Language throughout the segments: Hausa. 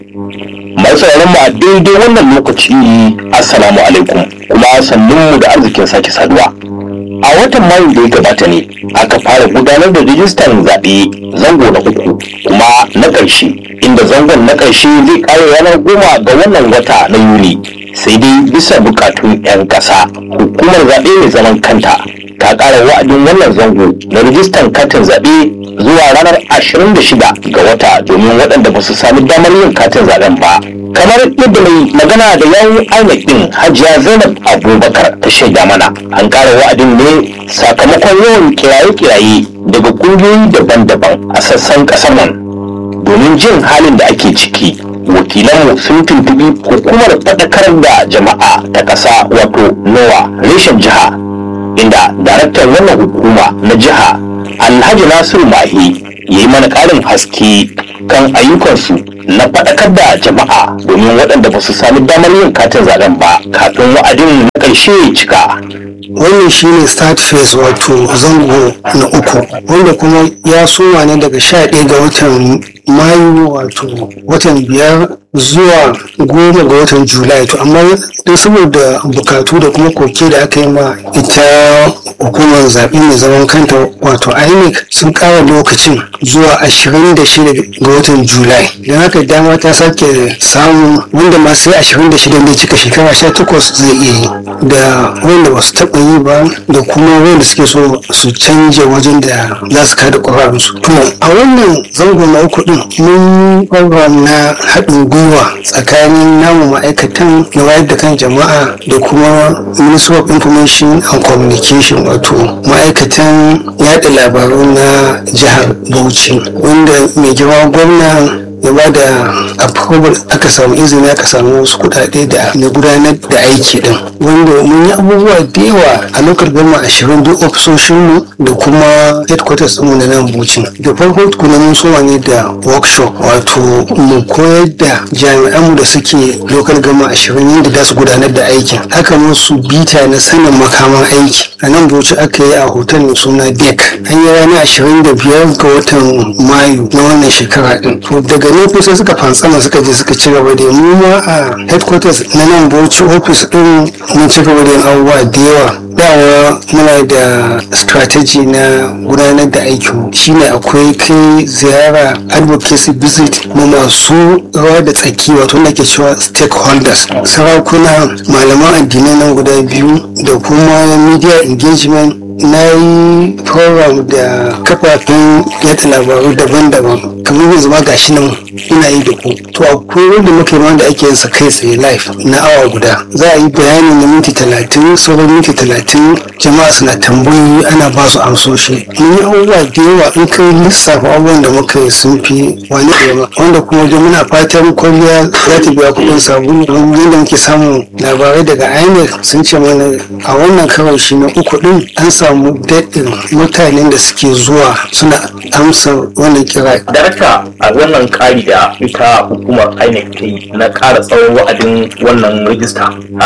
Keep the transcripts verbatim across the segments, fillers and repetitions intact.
Mai sauraron mu a daidai wannan lokaci assalamu alaikum kuma sannun mu da arzikin sake saduwa. A watan Mayu da ya gabata ne aka fara gudanar da rijistar zaɓe zango na uku kuma na ƙarshe, inda zangon na ƙarshe zai ƙare ranar goma ga wannan wata na Yuli. Sai dai bisa buƙatun 'yan ƙasa, hukumar zaɓe mai zaman kanta ta ƙara wa'adin wannan zango na rijistar katin zaɓe zuwa ranar ashirin da shida ga wata domin waɗanda ba su sami damar yin katin zaɓen ba. Kamar yadda mai magana da yawun I N E C ɗin Hajiya Zainab Abubakar ta shaida mana, an ƙara wa'adin ne sakamakon yawan kiraye-kiraye daga ƙungiyoyi daban-daban a sassan ƙasar nan. Domin jin halin da ake ciki, wakilanmu sun tuntuɓi hukumar faɗakar da jama'a ta ƙasa wato NOWA reshen jiha, inda daraktan wannan hukuma na jiha Alhaji Nasiru Mahi ya yi mana ƙarin haske kan ayyukansu na faɗakar da jama'a domin waɗanda ba su sami damar yin katin zaɓen ba kafin wa'adin na ƙarshe ya cika. Wannan shine start phase wato zango na uku, wanda kuma ya soma ne daga sha ɗaya ga watan Mayu wato watan biyar zuwa goma ga watan Julai. To amma don saboda bukatu da kuma koke da aka yi ma ita hukumar zaɓe mai zaman kanta wato I N E C sun ƙara lokacin zuwa ashirin da shida ga watan Julai. Don haka dama ta sake samu wanda ma sai ashirin da shida ne cika shekara sha takwas zai iya yi, da wanda ba su taɓa yi ba da kuma wanda suke so su canja wajen da za su kada ƙwararsu. To a wannan zango na uku ɗin mun program na haɗin gwiwa tsakanin namu ma'aikatan na wayar da kan jama'a da kuma Ministry of Information and Communication wato ma'aikatan yaɗa labaru na jihar Bauchi, wanda mai girma gwamna ya ba da approval aka samu izini aka samu wasu kuɗaɗe da na gudanar da aiki din, wanda mun yi abubuwa da yawa a lokacin gama ashirin duk ofisoshinmu da kuma headquarters ɗinmu na nan Bauchi. Da farko tukuna mun soma ne da workshop wato mu koyar da jami'anmu da suke local gama ashirin yadda za su gudanar da aikin, aka musu bita na sanin makaman aiki. A nan Bauchi aka yi a hotel mai suna D E C, an yi ranar ashirin da biyar ga watan Mayu na wannan shekara din. To daga nan kusa suka fantsama suka je suka ci gaba da mu ma a headquarters na nan Bauchi office din mun ci gaba da yin abubuwa da yawa. Dawa muna da strategy na gudanar da aikin shine akwai kai ziyara advocacy visit na masu rawa da tsaki wato wanda ke cewa stakeholders, sarakuna, malaman addinai nan guda biyu da kuma media engagement. Na yi program da kafafen yada labaru daban-daban kamar yanzu ma gashi nan ina yi da ku. To akwai wanda muke ma da ake yin sa kai tsaye live na awa guda, za a yi bayani na minti talatin, sauran minti talatin jama'a suna tambayoyi ana ba su amsoshi. Mun yi abubuwa da yawa in kai lissafa abubuwan da muka yi sun fi wani ɗaya, wanda kuma wajen muna fatan kwalliya za ta biya kuɗin sabulu. Don yadda muke samun labarai daga I N E C sun ce mana a wannan karo shi na uku ɗin an samu samu daɗin mutanen da suke zuwa suna amsa wannan kira. Darakta, a wannan ƙari da ita hukumar I N E C ta yi na ƙara tsawon wa'adin wannan rijista,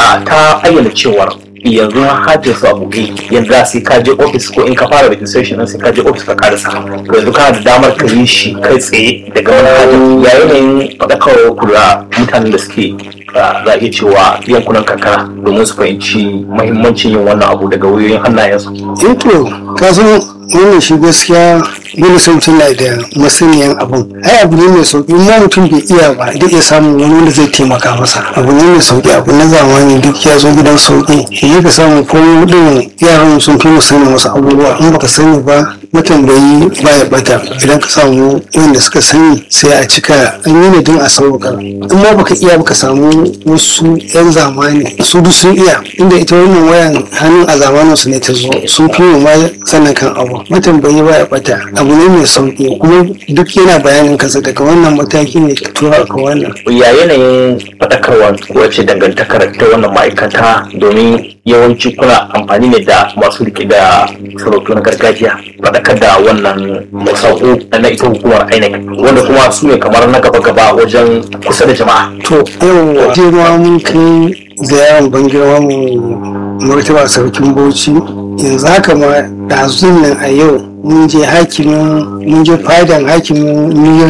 ta ayyana cewar yanzu hajjin su a buɗe, yanzu sai ka je ofis ko in ka fara registration sai ka je ofis ka karasa, yanzu kana da damar ka yi shi kai tsaye daga manhajar. Ya yanayin faɗakarwar kula mutanen da suke za a iya cewa yankunan karkara domin su fahimci mahimmancin yin wannan abu daga wayoyin hannayensu? Ito, ka san wannan shi gaskiya dole sai mutum na da masaniyan abun. Ai abu ne mai sauki, ma mutum bai iya ba duk ya samu wani wanda zai taimaka masa. Abu ne mai sauki, abu na zamani duk ya zo gidan sauki. Idan ka samu komai din yaran sun fi mu sanin wasu abubuwa, in baka sani ba matambayi baya bata. Idan ka samu wanda suka sani sai a cika an yi ne don a sauka. In ma baka iya baka samu wasu yan zamani su duk sun iya, inda ita wannan wayan hannun a zamanin su ne ta zo, sun fi mu ma sanin kan abu. Matambayi baya bata, abu ne mai sauki kuma duk yana bayanin kansa daga wannan mataki ne ka tura ka wannan. Ya yanayin faɗakarwa wacce dangantakar ta wannan ma'aikata, domin yawanci kuna amfani ne da masu rike da sarautu na gargajiya faɗakar da wannan masauku na ita hukumar I N E C, wanda kuma su ne kamar na gaba-gaba wajen kusa da jama'a. To yau girma mun kai ziyarar ban girma mu martaba sarkin Bauchi, yanzu haka ma ɗazun nan a yau mun je hakimin mun je fadan hakimin mirai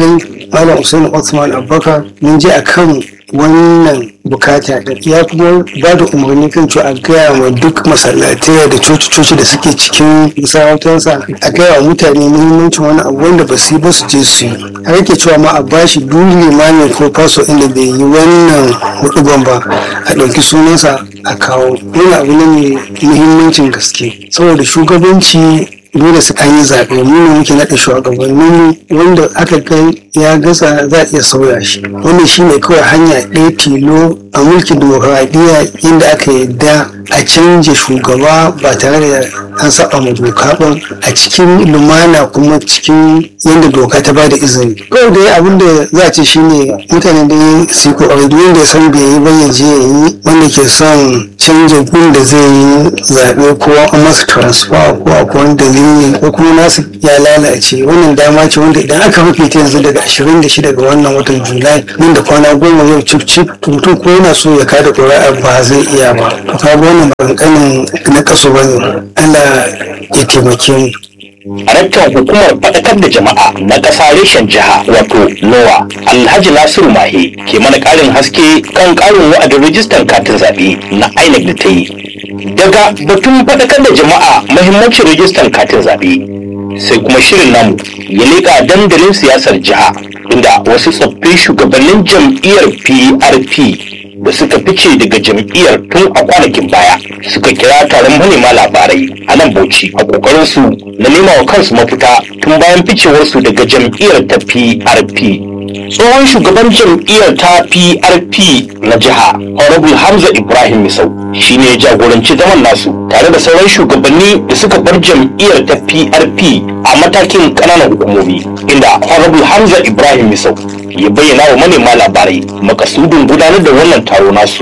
Malam Usaini Osman Abubakar mun je akan wannan bukata da ya kuma ba da umarni kan cewa a gaya wa duk masallatai da coci-coci da suke cikin masarautarsa a gaya wa mutane muhimmancin wani abu wanda ba su yi ba su je su yi har yake cewa ma a bashi duk limami ko faso inda bai yi wannan huduban ba a ɗauki sunansa a kawo wani abu ne mai muhimmancin gaske saboda shugabanci dole su an yi zaɓe mu ne muke naɗa shugabannin wanda aka kai ya gasa za a iya sauya shi wannan shi ne kawai hanya ɗaya tilo a mulkin dimokuraɗiyya inda aka yadda a canja shugaba ba tare da an saba ma doka ba a cikin lumana kuma cikin yadda doka ta bada izini kawai dai abin da za a ce shine mutane da su kokari duk wanda ya san bai yi ba ya je ya yi wanda ke son canja gun da zai yi zaɓe ko an masa transfer ko akwai wanda zai ko kuma nasu ya lalace wannan dama ce wanda idan aka rufe ta yanzu daga ashirin da shida ga wannan watan julai nan da kwana goma yau cif cif mutum ko yana so ya kada ƙuri'a ba zai iya ba to kaga wannan ba ƙanƙanin na kaso ba ne Allah ya taimake mu. Daraktan hukumar faɗakar da jama'a na ƙasa reshen jiha wato nowa alhaji nasiru mahe ke mana ƙarin haske kan ƙarin wa'adin rijistar katin zaɓe na inec da ta yi daga batun faɗakar da jama'a muhimmancin rijistar katin zaɓe sai kuma shirin namu ya leƙa dandalin siyasar jiha inda wasu tsoffin shugabannin jam'iyyar P R P da suka fice daga jam'iyyar tun a kwanakin baya suka kira taron manema labarai a nan Bauchi a kokarin su na nema wa kansu mafita tun bayan ficewarsu daga jam'iyyar ta P R P. Tsohon shugaban jam'iyyar ta P R P na jiha Honorable Hamza Ibrahim Misau shine ya jagoranci zaman nasu tare da sauran shugabanni da suka bar jam'iyyar ta P R P a matakin ƙananan hukumomi inda Honorable Hamza Ibrahim Misau ya bayyana wa manema labarai makasudin gudanar da wannan taro nasu.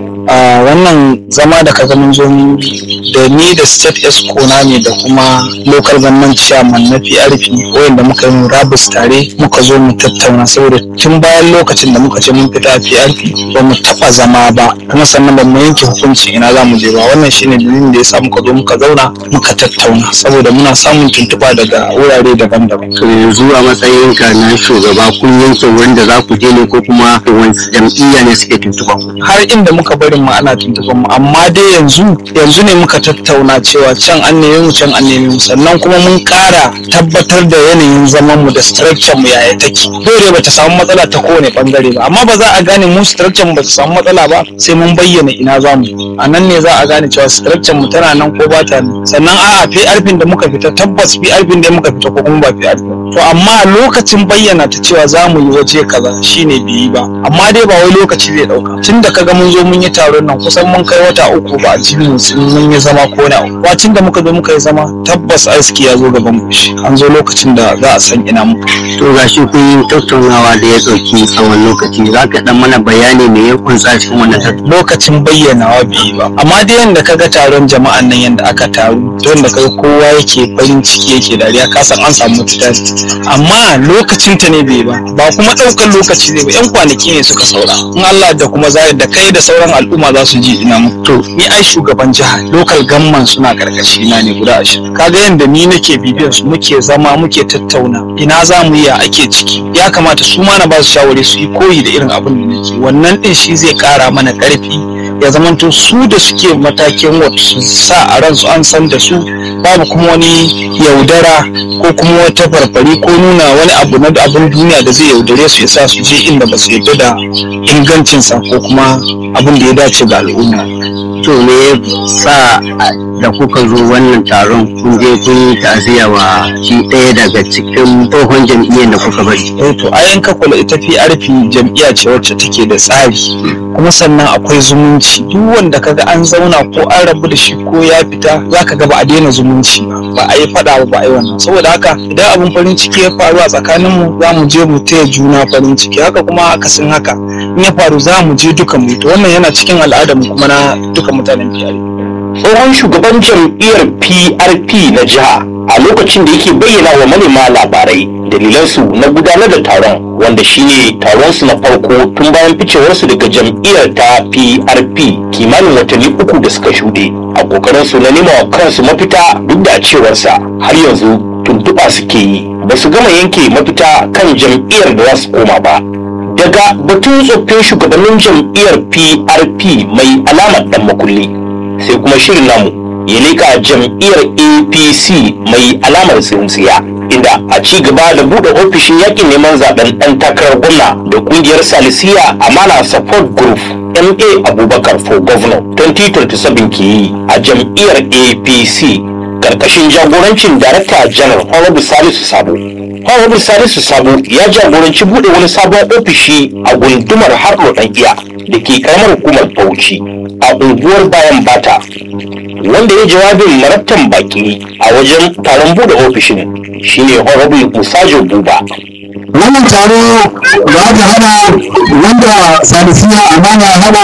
a wannan zama da kaga mun zo da ni da state esco na ne da kuma local government chairman na P R P wanda muka yi murabus tare muka zo mu tattauna saboda tun bayan lokacin da muka ce mun fita P R P ba mu taba zama ba kuma sannan ba mu yanke hukunci ina za mu je ba wannan shine dalilin da yasa muka zo muka zauna muka tattauna saboda muna samun tuntuba daga wurare daban-daban. To yanzu a matsayin ka na shugaba kun yanke wanda za ku je ne ko kuma wani jam'iyya ne suke tuntuba har inda muka bari mu ana tuntuban mu amma dai yanzu yanzu ne muka tattauna cewa can an neme mu can an neme mu sannan kuma mun ƙara tabbatar da yanayin zaman mu da structure mu yaya take dole ba ta samu matsala ta kowane bangare ba amma ba za a gane mu structure mu ba ta samu matsala ba sai mun bayyana ina za mu a nan ne za a gane cewa structure mu tana nan ko ba ta nan sannan a'a P R P da muka fita tabbas P R P da muka fita ko kuma ba P R P to amma lokacin bayyana ta cewa za mu yi waje kaza shine biyi ba amma dai ba wai lokaci zai dauka tunda kaga mun zo mun yi taron nan kusan mun kai wata uku ba a cikin mun yi zama ko na wacin da muka zo muka yi zama tabbas aski ya zo gaban mu an zo lokacin da za a san ina mu to gashi kun yi tattaunawa da ya dauki tsawon lokaci za ka dan mana bayani me ya kunsa cikin wannan tattaunawa lokacin bayyanawa biyi ba amma dai yanda kaga taron jama'an nan yanda aka taru don da kaga kowa yake farin ciki yake dariya ka san an samu mutane amma lokacin ta ne bai ba ba kuma daukar lokaci ne ba yan kwanaki ne suka saura in Allah da kuma zai da kai da sauran al'umma za su ji ina mu to ni ai shugaban jiha local gamman suna karkashi na ne guda ashirin kaga yanda ni nake bibiyar su muke zama muke tattauna ina za mu yi ake ciki ya kamata su ma na ba su shawari su yi koyi da irin abin da nake wannan din shi zai kara mana karfi ya zamanto su da suke matakin wata su sa a ransu an san da su babu kuma wani yaudara ko kuma wata farfari ko nuna wani abu na abin duniya da zai yaudare su ya sa su je inda ba su yarda da ingancinsa ko kuma abin da ya dace ga al'umma. to me ya sa da kuka zo wannan taron kun je kun yi ta'aziyya wa shi ɗaya daga cikin tsohon jam'iyyar da kuka bari eh to ayan ka kula ita P R P jam'iyya ce wacce take da tsari kuma sannan akwai zumunci duk wanda kaga an zauna ko an rabu da shi ko ya fita zaka ga ba a daina zumunci ba a yi fada ba a yi wannan saboda haka idan abin farin ciki ya faru a tsakanin mu za mu je mu taya juna farin ciki haka kuma akasin haka in ya faru za mu je dukan mu to wannan yana cikin al'adar mu kuma na dukan mutanen P R P. Tsohon shugaban jam'iyyar P R P na jiha a lokacin da yake bayyana wa manema labarai dalilansu na gudanar da taron wanda shine taronsu na farko tun bayan ficewarsu daga jam'iyyar ta P R P kimanin watanni uku da suka shuɗe a kokarinsu na nema wa kansu mafita duk da cewarsa har yanzu tuntuɓa suke yi ba su gama yanke mafita kan jam'iyyar da za su koma ba. Daga batun tsoffin shugabannin jam'iyyar P R P mai alamar dan makulli sai kuma shirin namu ya leka jam'iyyar A P C mai alamar tsintsiya, inda a ci gaba da buɗe ofishin yakin neman zaben ɗan takarar gwamna da ƙungiyar Salisiya Amana Support Group M A Abubakar for Governor twenty twenty-seven ke yi a jam'iyyar A P C karkashin jagorancin Darakta Janar Honorable Salisu Sabo. Honorable Salisu Sabo ya jagoranci buɗe wani sabon ofishi a gundumar Harɗo ɗan iya da ke karamar hukumar Bauchi a unguwar Bayan Bata, wanda ya jawabin marabtan baki a wajen taron buɗe ofishin shine Honorable Musajo Buba. Wannan taro da aka hana wanda Salisiya Amana ya hana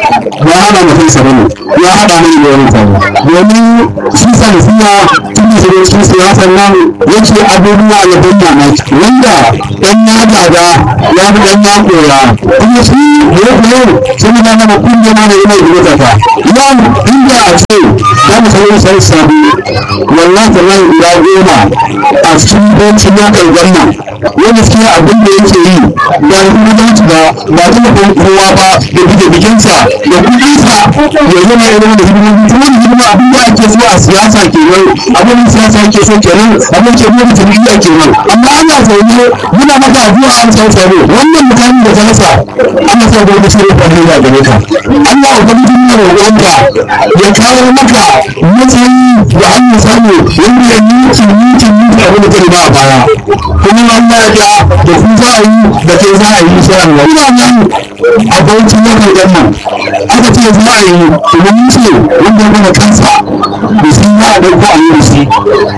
ya hana mutum sa bane, ya hada mai da wani taro domin shi Salisiya tun da shirin cikin siyasar nan yake abubuwa ya bayyana wanda ɗan ya gada ya fi ɗan ya koya kuma shi da ya fi yau sun yi nama kungiyar ma da yana da ta yau inda a ce za mu sayi sai sabi wallahi tallahi guda goma a cikin bencin ya kai wannan wani shi abin da yake yi ba da kuma zanci ba ba ta da kowa ba da bige bikinsa da kudinsa ya yi na irin da hidimomi ta wani hidima abin da ake so a siyasa kenan abin da siyasa ake so kenan abin ke nuna jam'iyya kenan amma ana zaune muna maka addu'a an san tsaro wannan mutanen da ta rasa ana sa da wani shirin da ya gare ka Allah ubangiji ne roƙonka ya kawo maka matsayi da an yi samu wanda ya nuki nuki nuki abin da ta ba a baya kuma Allah ya da ku za a yi da ke za a yi sai Allah ina nan a bauchi na kai dan nan aka ce za a yi kuma mun ce wanda ya gama kansa da shi ya a dauko a yi da shi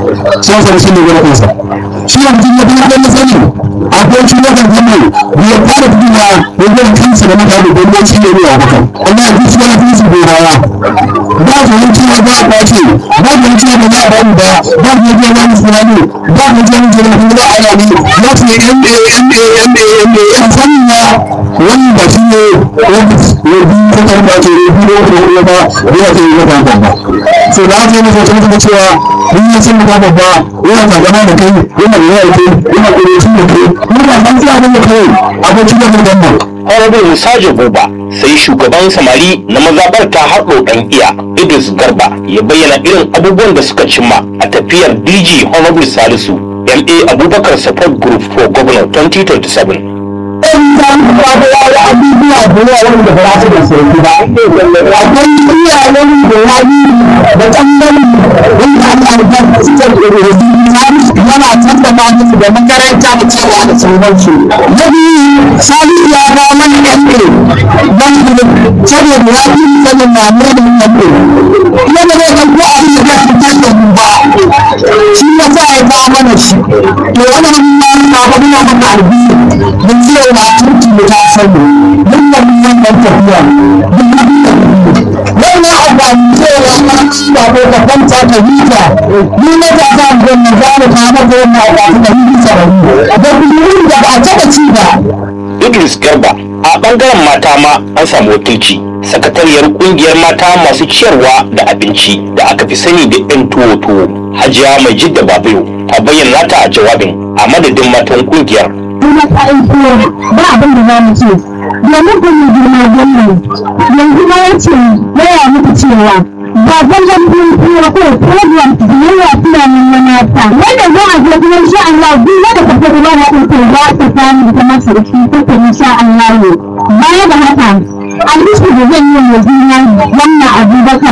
sai sai shi ne gama kansa shi ya mutum ya fi da na sani a bauchi na kai dan nan ya fara fitowa ya gama kansa da mutane da bauchi ne ne a bakan amma ya fi shi ya fi su gobawa ba su yanki ba ba kwace ba su yanki ba za a ba mu ba ba su yanki ba mu sunani ba su yanki ba mu ba a yana ne ba su yanki M A M A M A M A M sanin na wani ba shi ne ofis ya bi ko kan ba ke bi ko ko ko ba ya ce ya ba ba so da ake ne sai kuma cewa mun yi sun ba ba yana ta gama da kai yana da yawa kai yana da shi da kai mun ba san sai abin da kai abokin da mun ba Honorable Musajo Buba sai shugaban samari na mazaɓar ta Harɗo ɗan iya Idris Garba ya bayyana irin abubuwan da suka cimma a tafiyar D G Honorable Salisu M A Abubakar Support Group for Governor twenty twenty-seven. abubuwa da yawa wanda ba za su da sauki ba akwai iyayen da ya yi da ɓangaren wanda an albar su ta yana tattaba musu da makaranta da cewa da sauransu na biyu sani ya ba mana yan ɗin don saboda ya fi sanin mamurin yan ɗin kuma da zai ɗauko abin da zai fitar da mu ba shi ya sa ya ba mana shi to wani hannun ma ba muna mana albiyu mun ce wa turki mu ta sani mun da mun yan ɗan tafiya wannan amfani cewa ba ko ka kwanta ka huta ni na ta sa mun na za mu kama ko na ba ta huta da kuma da ba ta ci ba. Idris Garba a bangaren mata ma an samu wakilci. Sakatariyar kungiyar mata masu ciyarwa da abinci da aka fi sani da yan tuwo tuwo Hajiya Mai Jidda Babayo ta bayyana ta a jawabin a madadin matan kungiyar. Kuma ta aiko ba abin da za mu ce domin kun yi girma gwamnati yanzu ma ya ce yaya muku cewa ba gwamnan biyu kuma ko program biyayya tunanin na mata wanda za a zo kuma insha Allah duk wanda ka fara ba haɗin kai za ta samu da kuma sarki ko ta insha Allah baya da haka albishi da zan yi yanzu na